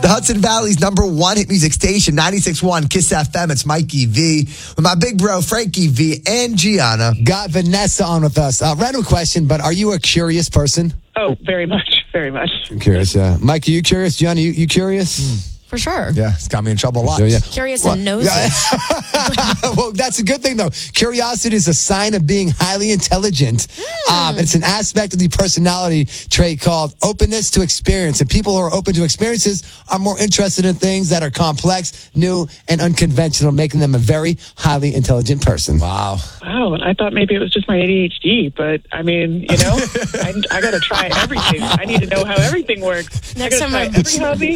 Hudson Valley's #1 hit music station, 96.1 Kiss FM. It's Mikey V with my big bro, Frankie V, and Gianna. Got Vanessa on with us. Random question, but are you a curious person? Oh, very much, very much. I'm curious, yeah. Mike, are you curious? Gianna, you curious? For sure. Yeah, it's got me in trouble a lot. Yeah. Curious and nosy. Well, that's a good thing, though. Curiosity is a sign of being highly intelligent. It's an aspect of the personality trait called openness to experience. And people who are open to experiences are more interested in things that are complex, new, and unconventional, making them a very highly intelligent person. Wow. Wow, and I thought maybe it was just my ADHD, but I mean, I got to try everything. I need to know how everything works. Next I got time to try every hobby.